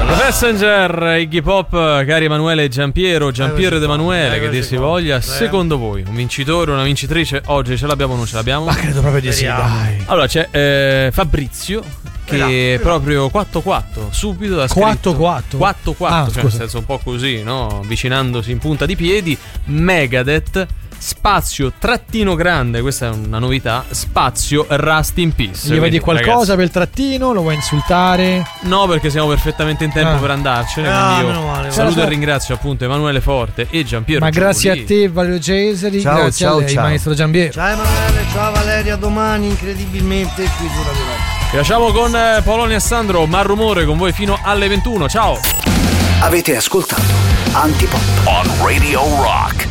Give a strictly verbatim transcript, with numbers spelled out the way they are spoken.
The Passenger, Iggy Pop, cari Emanuele e Giampiero, Giampiero ed Emanuele, che dir si voglia. Secondo voi un vincitore, una vincitrice oggi ce l'abbiamo o non ce l'abbiamo? Ma credo proprio di sì, dai. Allora c'è eh, Fabrizio che proprio quattro quattro subito ha scritto quattro quattro quattro quattro, ah, cioè nel senso un po' così, no? Avvicinandosi in punta di piedi. Megadeth, spazio trattino grande, questa è una novità, spazio Rust in Peace. Gli vuoi dire qualcosa, ragazzi, per il trattino? Lo vuoi insultare? no, perché siamo perfettamente in tempo Ah. per andarcene, Ah, quindi meno io male, saluto guarda. e ringrazio appunto Emanuele Forte e Giampiero Ma grazie Giuli. a te, Valerio Cesari. Ciao, grazie ciao, a lei, ciao. maestro Giampiero. Ciao Emanuele, ciao Valeria, domani incredibilmente qui su Radio Rock. Vi lasciamo con eh, Polonia e Sandro, Ma Rumore, con voi fino alle ventuno. Ciao. Avete ascoltato Antipop on Radio Rock.